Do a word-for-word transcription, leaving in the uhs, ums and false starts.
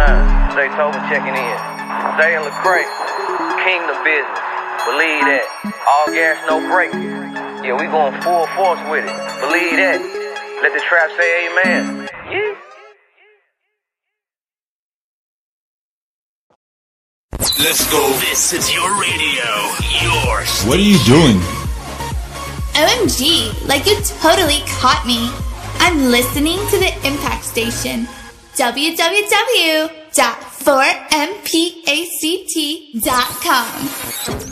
time. Zay Tobin checking in. Zay and Lecrae, kingdom business. Believe that. All gas, no brakes. Yeah, we going full force with it. Believe that. Let the trap say amen. Yeah. Let's go. This is your radio. Your station. What are you doing? O M G, like you totally caught me. I'm listening to the Impact Station. w w w dot four m pact dot com